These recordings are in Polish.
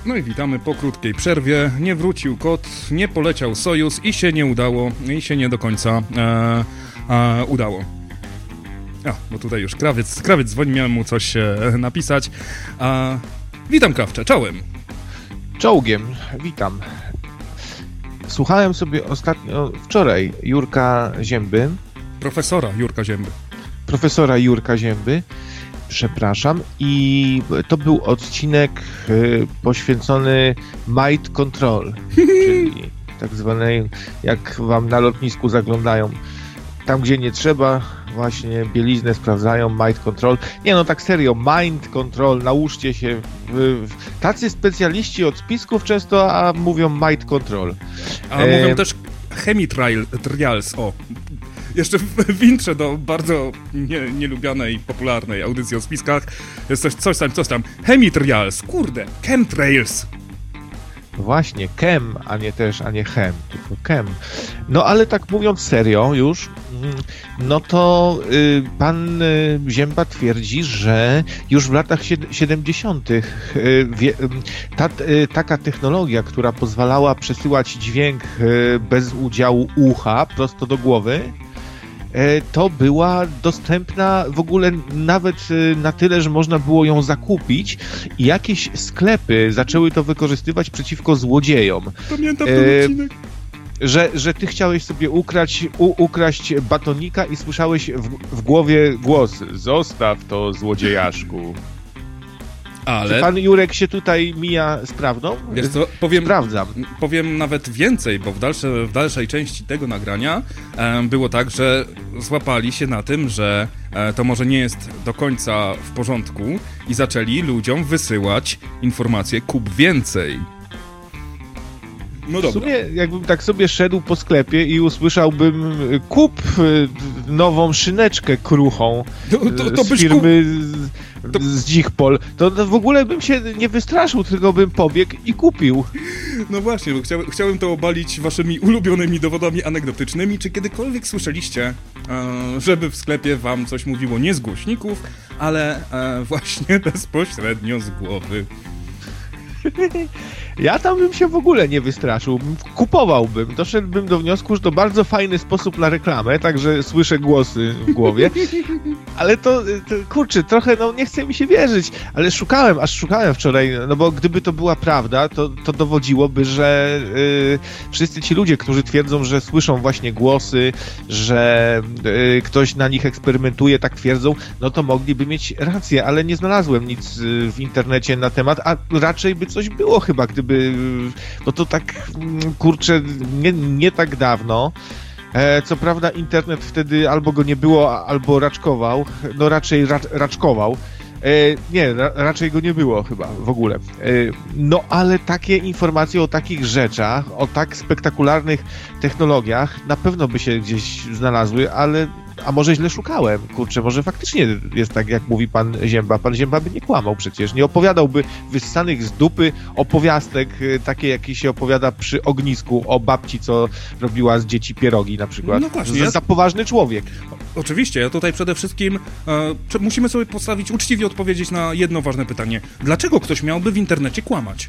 No i witamy po krótkiej przerwie. Nie wrócił kot, nie poleciał Sojus i się nie udało, i się nie do końca udało. Bo tutaj już krawiec dzwoni, miałem mu coś napisać. Witam, Krawcze, czołem. Czołgiem, witam. Słuchałem sobie wczoraj Jurka Zięby. Profesora Jurka Zięby, przepraszam, i to był odcinek poświęcony Mind Control, czyli tak zwanej, jak wam na lotnisku zaglądają, tam gdzie nie trzeba, właśnie bieliznę sprawdzają, Mind Control. Nie no, tak serio, Mind Control, nałóżcie się. Tacy specjaliści od spisków często mówią Mind Control. Mówią też Chemitrials, Jeszcze w intrze do bardzo nielubianej, popularnej audycji o spiskach jest coś tam. Chemitrials, kurde, chemtrails. Właśnie, chem, a nie chem, tylko chem. No ale tak mówiąc serio już, no to pan Zięba twierdzi, że już w latach 70. Taka technologia, która pozwalała przesyłać dźwięk bez udziału ucha prosto do głowy, to była dostępna w ogóle nawet na tyle, że można było ją zakupić i jakieś sklepy zaczęły to wykorzystywać przeciwko złodziejom. Pamiętam ten odcinek. Że ty chciałeś sobie ukraść batonika i słyszałeś w głowie głos: zostaw to, złodziejaszku. Ale... Czy pan Jurek się tutaj mija z prawdą? Wiesz co, sprawdzam. Powiem nawet więcej, bo w dalszej części tego nagrania było tak, że złapali się na tym, że to może nie jest do końca w porządku i zaczęli ludziom wysyłać informacje: kup więcej. No dobra. W sumie jakbym tak sobie szedł po sklepie i usłyszałbym: kup nową szyneczkę kruchą z firmy z Dzichpol, to w ogóle bym się nie wystraszył, tylko bym pobiegł i kupił. No właśnie, bo chciałem to obalić waszymi ulubionymi dowodami anegdotycznymi. Czy kiedykolwiek słyszeliście, żeby w sklepie wam coś mówiło nie z głośników, ale właśnie bezpośrednio z głowy? Ja tam bym się w ogóle nie wystraszył, kupowałbym, doszedłbym do wniosku, że to bardzo fajny sposób na reklamę, także słyszę głosy w głowie, ale to kurczę, trochę, nie chce mi się wierzyć, ale szukałem wczoraj, no bo gdyby to była prawda, to dowodziłoby, że wszyscy ci ludzie, którzy twierdzą, że słyszą właśnie głosy, że ktoś na nich eksperymentuje, tak twierdzą, no to mogliby mieć rację, ale nie znalazłem nic w internecie na temat, a raczej by coś było chyba, no to tak, kurczę, nie tak dawno. Co prawda internet wtedy albo go nie było, albo raczkował. No raczej raczkował. Raczej go nie było chyba w ogóle. No ale takie informacje o takich rzeczach, o tak spektakularnych technologiach na pewno by się gdzieś znalazły, a może źle szukałem. Kurczę, może faktycznie jest tak, jak mówi pan Zięba. Pan Zięba by nie kłamał przecież. Nie opowiadałby wyssanych z dupy opowiastek, takie jakie się opowiada przy ognisku o babci, co robiła z dzieci pierogi na przykład. No właśnie. Za poważny człowiek. Oczywiście, ja tutaj przede wszystkim musimy sobie postawić, uczciwie odpowiedzieć na jedno ważne pytanie. Dlaczego ktoś miałby w internecie kłamać?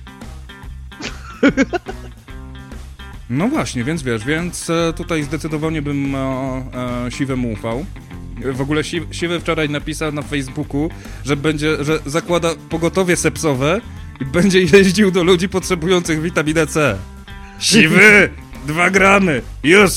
No właśnie, więc tutaj zdecydowanie bym Siwemu ufał. W ogóle Siwy wczoraj napisał na Facebooku, że zakłada pogotowie sepsowe i będzie jeździł do ludzi potrzebujących witaminę C. Siwy! 2 gramy! Już!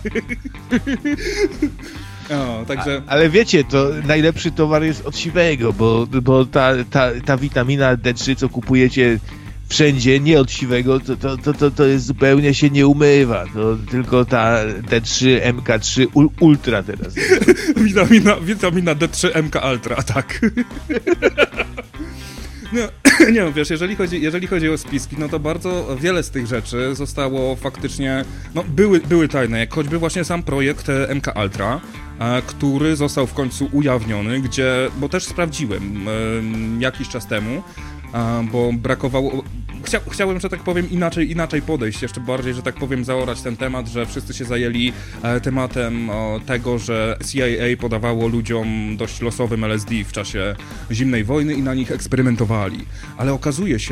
Także... Ale wiecie, to najlepszy towar jest od Siwego, bo ta witamina D3, co kupujecie wszędzie, nie od Siwego, to jest zupełnie się nie umywa. To tylko ta D3 MK3 Ultra teraz. Witamina D3 MK Ultra, tak. No, wiesz, jeżeli chodzi o spiski, no to bardzo wiele z tych rzeczy zostało faktycznie, były tajne, jak choćby właśnie sam projekt MK Ultra, który został w końcu ujawniony, bo też sprawdziłem jakiś czas temu, bo brakowało... Chciałem, że tak powiem, inaczej podejść, jeszcze bardziej, że tak powiem, zaorać ten temat, że wszyscy się zajęli tematem tego, że CIA podawało ludziom dość losowym LSD w czasie zimnej wojny i na nich eksperymentowali. Ale okazuje się,